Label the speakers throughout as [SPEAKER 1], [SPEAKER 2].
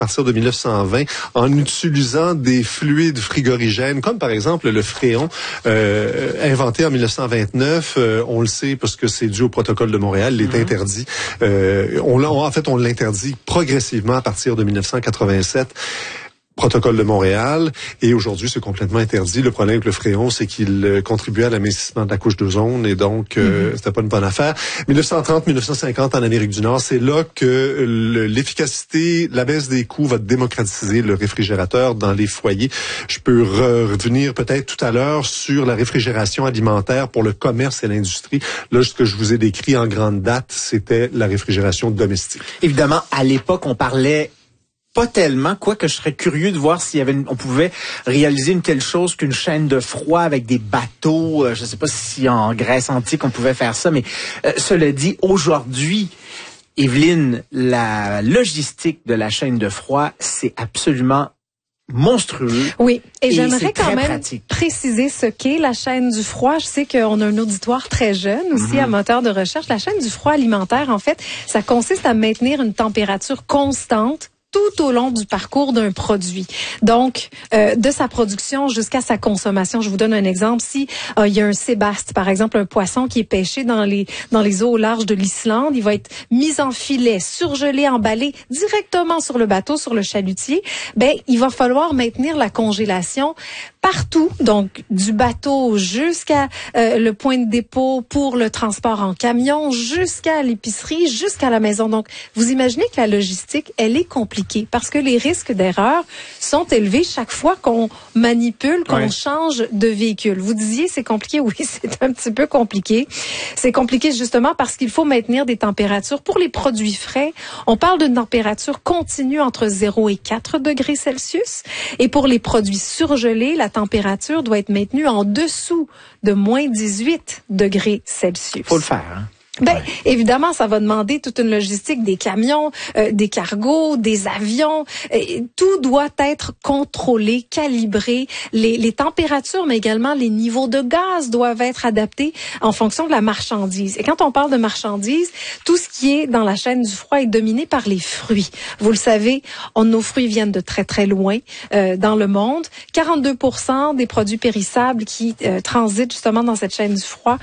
[SPEAKER 1] à partir de 1920, en utilisant des fluides frigorigènes, comme par exemple le fréon, inventé en 1929. On le sait parce que c'est dû au protocole de Montréal, il est interdit. On l'interdit progressivement à partir de 1987. Protocole de Montréal, et aujourd'hui c'est complètement interdit. Le problème avec le fréon, c'est qu'il contribuait à l'amincissement de la couche d'ozone, et donc c'était pas une bonne affaire. 1930-1950 en Amérique du Nord, c'est là que l'efficacité, la baisse des coûts va démocratiser le réfrigérateur dans les foyers. Je peux revenir peut-être tout à l'heure sur la réfrigération alimentaire pour le commerce et l'industrie. Là, ce que je vous ai décrit en grande date, c'était la réfrigération domestique.
[SPEAKER 2] Évidemment, à l'époque, on parlait pas tellement, quoique je serais curieux de voir s'il y avait on pouvait réaliser une telle chose qu'une chaîne de froid avec des bateaux. Je sais pas si en Grèce antique on pouvait faire ça, mais cela dit, aujourd'hui, Evelyne, la logistique de la chaîne de froid, c'est absolument monstrueux.
[SPEAKER 3] Oui, et j'aimerais quand même
[SPEAKER 2] pratique.
[SPEAKER 3] Préciser ce qu'est la chaîne du froid. Je sais qu'on a un auditoire très jeune aussi, amateur de recherche. La chaîne du froid alimentaire, en fait, ça consiste à maintenir une température constante tout au long du parcours d'un produit. Donc, de sa production jusqu'à sa consommation. Je vous donne un exemple. Si il y a un sébaste, par exemple, un poisson qui est pêché dans les eaux au large de l'Islande, il va être mis en filet, surgelé, emballé directement sur le bateau, sur le chalutier. Ben, il va falloir maintenir la congélation partout, donc du bateau jusqu'à le point de dépôt pour le transport en camion, jusqu'à l'épicerie, jusqu'à la maison. Donc, vous imaginez que la logistique, elle est compliquée parce que les risques d'erreur sont élevés chaque fois qu'on manipule, qu'on change de véhicule. Vous disiez c'est compliqué, oui, c'est un petit peu compliqué. C'est compliqué justement parce qu'il faut maintenir des températures. Pour les produits frais, on parle d'une température continue entre 0 et 4 degrés Celsius. Et pour les produits surgelés, la température doit être maintenue en dessous de moins 18 degrés Celsius.
[SPEAKER 2] Faut le faire, hein?
[SPEAKER 3] Ben, évidemment, ça va demander toute une logistique, des camions, des cargos, des avions. Tout doit être contrôlé, calibré. Les températures, mais également les niveaux de gaz doivent être adaptés en fonction de la marchandise. Et quand on parle de marchandise, tout ce qui est dans la chaîne du froid est dominé par les fruits. Vous le savez, nos fruits viennent de très, très loin dans le monde. 42% des produits périssables qui transitent justement dans cette chaîne du froid,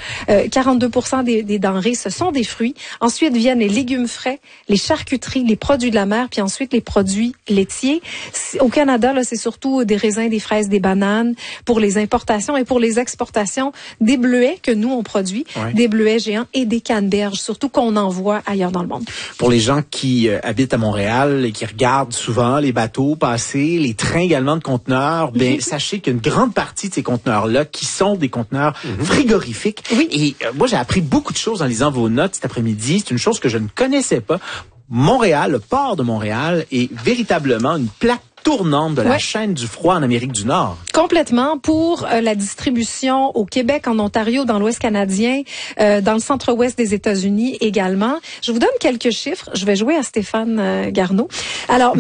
[SPEAKER 3] 42% des denrées, ce sont des fruits. Ensuite viennent les légumes frais, les charcuteries, les produits de la mer, puis ensuite les produits laitiers. Au Canada, là, c'est surtout des raisins, des fraises, des bananes pour les importations, et pour les exportations, des bleuets que nous on produit, des bleuets géants et des canneberges, surtout qu'on envoie ailleurs dans le monde.
[SPEAKER 2] Pour les gens qui habitent à Montréal et qui regardent souvent les bateaux passer, les trains également de conteneurs, ben sachez qu'il y a une grande partie de ces conteneurs-là qui sont des conteneurs frigorifiques. Oui. Et moi, j'ai appris beaucoup de choses en lisant vos notes cet après-midi. C'est une chose que je ne connaissais pas. Montréal, le port de Montréal, est véritablement une plaque tournante de la chaîne du froid en Amérique du Nord.
[SPEAKER 3] Complètement. Pour la distribution au Québec, en Ontario, dans l'Ouest canadien, dans le centre-ouest des États-Unis également. Je vous donne quelques chiffres. Je vais jouer à Stéphane Garneau. Alors,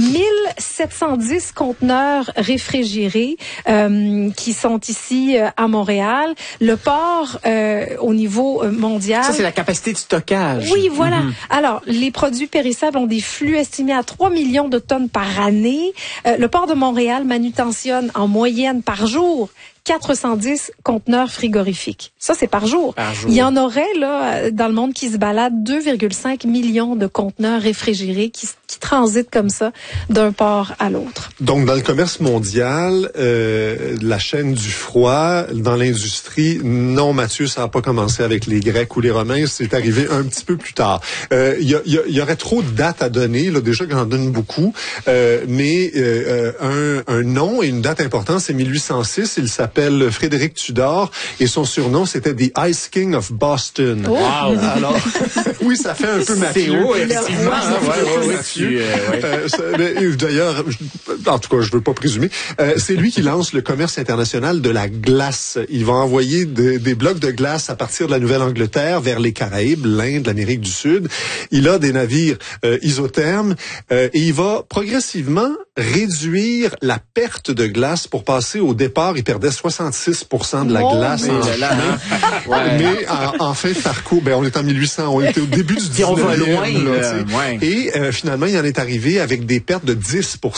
[SPEAKER 3] 1710 conteneurs réfrigérés qui sont ici à Montréal. Le port au niveau mondial.
[SPEAKER 2] Ça, c'est la capacité de stockage.
[SPEAKER 3] Oui, voilà. Alors, les produits périssables ont des flux estimés à 3 millions de tonnes par année. Le port de Montréal manutentionne en moyenne par jour 410 conteneurs frigorifiques. Ça, c'est par jour. Il y en aurait, là, dans le monde qui se balade, 2,5 millions de conteneurs réfrigérés qui transitent comme ça d'un port à l'autre.
[SPEAKER 1] Donc, dans le commerce mondial, la chaîne du froid, dans l'industrie, non, Mathieu, ça n'a pas commencé avec les Grecs ou les Romains, c'est arrivé un petit peu plus tard. Il y aurait trop de dates à donner, là, déjà qu'on en donne beaucoup, mais un nom et une date importante, c'est 1806, il s'appelle Frédéric Tudor, et son surnom, c'était The Ice King of Boston.
[SPEAKER 2] Oh. Wow.
[SPEAKER 1] Alors, oui, ça fait un peu Mathieu.
[SPEAKER 2] C'est haut, effectivement.
[SPEAKER 1] D'ailleurs, en tout cas, je veux pas présumer, c'est lui qui lance le commerce international de la glace. Il va envoyer des blocs de glace à partir de la Nouvelle-Angleterre vers les Caraïbes, l'Inde, l'Amérique du Sud. Il a des navires isothermes et il va progressivement réduire la perte de glace pour passer au départ. Il perdait 66% de la glace en chemin. Mais en fin de parcours, on est en 1800, on était au début du 19e.
[SPEAKER 2] On va loin.
[SPEAKER 1] Et finalement, il en est arrivé avec des pertes de 10%.